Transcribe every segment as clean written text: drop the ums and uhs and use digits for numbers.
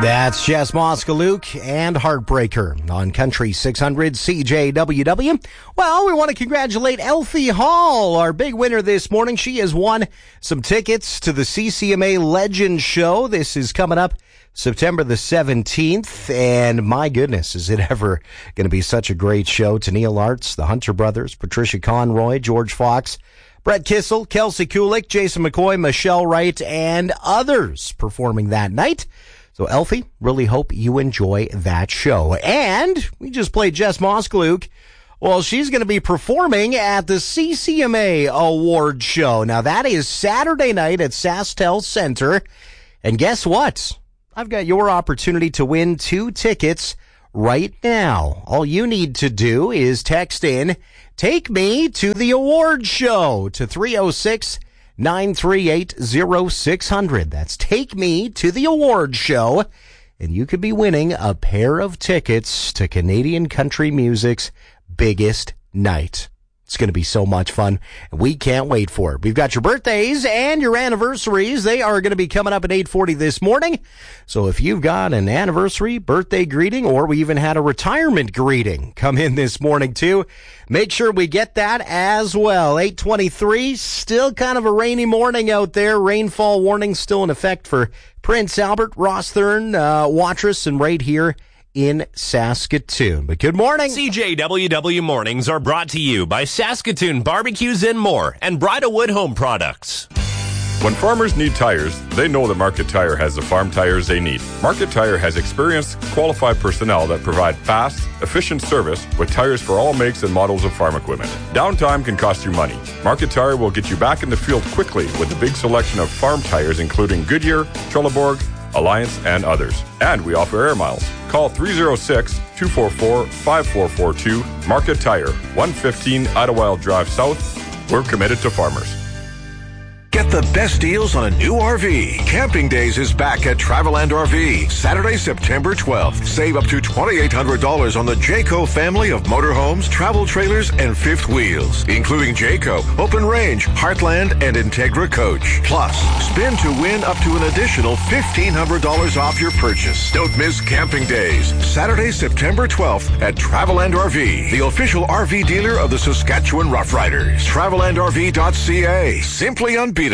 That's Jess Moskaluk and Heartbreaker on Country 600 CJWW. Well, we want to congratulate Elfie Hall, our big winner this morning. She has won some tickets to the CCMA Legend Show. This is coming up September the 17th, and my goodness, is it ever going to be such a great show. Tennille Arts, the Hunter Brothers, Patricia Conroy, George Fox, Brett Kissel, Kelsey Kulik, Jason McCoy, Michelle Wright, and others performing that night. So, Elfie, really hope you enjoy that show. And we just played Jess Moskaluk. Well, she's going to be performing at the CCMA Award Show. Now, that is Saturday night at SaskTel Center. And guess what? I've got your opportunity to win 2 tickets right now. All you need to do is text in, "Take me to the award show" to 306-938-0600. That's "Take me to the award show." And you could be winning a pair of tickets to Canadian country music's biggest night. It's going to be so much fun. We can't wait for it. We've got your birthdays and your anniversaries. They are going to be coming up at 8:40 this morning. So if you've got an anniversary, birthday greeting, or we even had a retirement greeting come in this morning too, make sure we get that as well. 8:23, still kind of a rainy morning out there. Rainfall warning still in effect for Prince Albert, Rosthern, Watrous, and right here in Saskatoon. But good morning. CJWW Mornings are brought to you by Saskatoon Barbecues and More and Bridalwood Home Products. When farmers need tires, they know that Market Tire has the farm tires they need. Market Tire has experienced, qualified personnel that provide fast, efficient service with tires for all makes and models of farm equipment. Downtime can cost you money. Market Tire will get you back in the field quickly with a big selection of farm tires including Goodyear, Trelleborg, Alliance, and others. And we offer air miles. Call 306-244-5442. Market Tire, 115 Idlewild Drive South. We're committed to farmers. Get the best deals on a new RV. Camping Days is back at Traveland RV. Saturday, September 12th. Save up to $2,800 on the Jayco family of motorhomes, travel trailers, and fifth wheels, including Jayco, Open Range, Heartland, and Integra Coach. Plus, spin to win up to an additional $1,500 off your purchase. Don't miss Camping Days. Saturday, September 12th at Traveland RV, the official RV dealer of the Saskatchewan Roughriders. TravelandRV.ca. Simply unbeatable.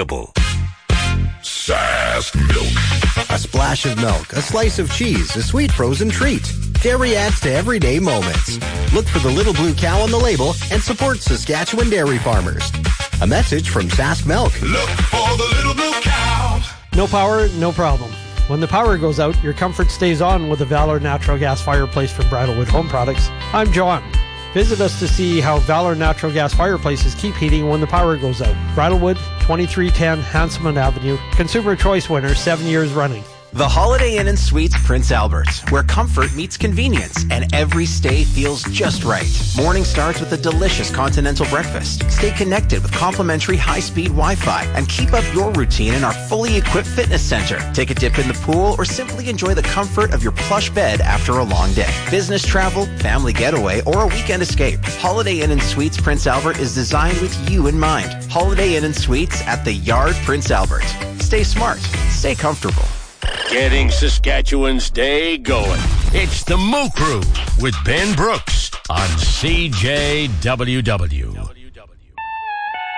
Sask Milk. A splash of milk, a slice of cheese, a sweet frozen treat. Dairy adds to everyday moments. Look for the little blue cow on the label and support Saskatchewan dairy farmers. A message from Sask Milk. Look for the little blue cow. No power, no problem. When the power goes out, your comfort stays on with the Valor Natural Gas Fireplace from Bridalwood Home Products. I'm John. Visit us to see how Valor Natural Gas Fireplaces keep heating when the power goes out. Bridalwood, 2310 Hanselman Avenue. Consumer Choice winner 7 years running. The Holiday Inn & Suites Prince Albert, where comfort meets convenience and every stay feels just right. Morning starts with a delicious continental breakfast. Stay connected with complimentary high-speed Wi-Fi and keep up your routine in our fully equipped fitness center. Take a dip in the pool or simply enjoy the comfort of your plush bed after a long day. Business travel, family getaway, or a weekend escape. Holiday Inn & Suites Prince Albert is designed with you in mind. Holiday Inn & Suites at the Yard Prince Albert. Stay smart. Stay comfortable. Getting Saskatchewan's day going. It's the Moo Crew with Ben Brooks on CJWW.